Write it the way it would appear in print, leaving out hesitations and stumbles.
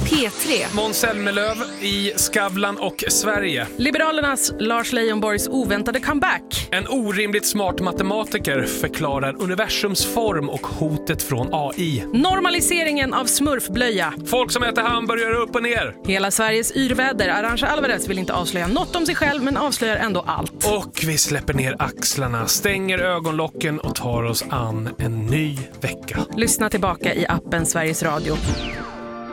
P3. Måns Zelmerlöw i Skavlan och Sverige. Liberalernas Lars Leijonborgs oväntade comeback. En orimligt smart matematiker förklarar universums form och hotet från AI. Normaliseringen av smurfblöja. Folk som äter hamburgare upp och ner. Hela Sveriges yrväder. Arantxa Alvarez vill inte avslöja något om sig själv men avslöjar ändå allt. Och vi släpper ner axlarna, stänger ögonlocken och tar oss an en ny vecka. Lyssna tillbaka i appen Sveriges Radio.